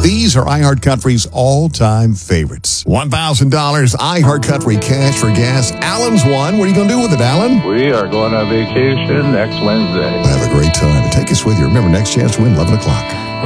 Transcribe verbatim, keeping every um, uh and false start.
These are iHeartCountry's all-time favorites. one thousand dollars iHeartCountry cash for gas. Alan's won. What are you going to do with it, Alan? We are going on vacation next Wednesday. Have a great time. Take us with you. Remember, next chance to win, eleven o'clock.